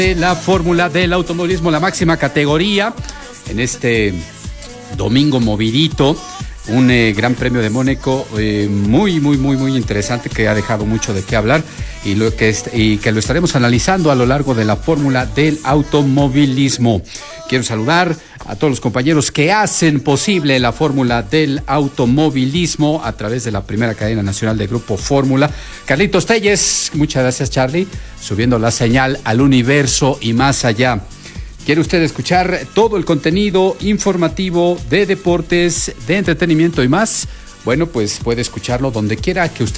de la Fórmula del Automovilismo, la máxima categoría, en este domingo movidito. Un Gran Premio de Mónaco muy interesante, que ha dejado mucho de qué hablar y que lo estaremos analizando a lo largo de la Fórmula del Automovilismo. Quiero saludar a todos los compañeros que hacen posible la Fórmula del Automovilismo a través de la primera cadena nacional de Grupo Fórmula. Carlitos Telles, muchas gracias, Charlie, subiendo la señal al universo y más allá. ¿Quiere usted escuchar todo el contenido informativo de deportes, de entretenimiento y más? Bueno, pues puede escucharlo donde quiera que usted